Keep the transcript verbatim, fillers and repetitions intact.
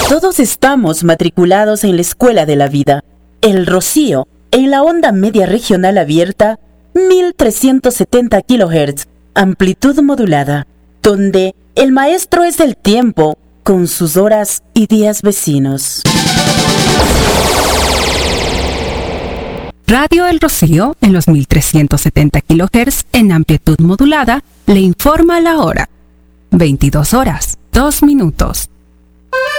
Todos estamos matriculados en la escuela de la vida. El Rocío, en la onda media regional abierta, mil trescientos setenta kilohertz, amplitud modulada, donde el maestro es el tiempo, con sus horas y días vecinos. Radio El Rocío, en los mil trescientos setenta kilohertz, en amplitud modulada, le informa la hora. veintidós horas, dos minutos.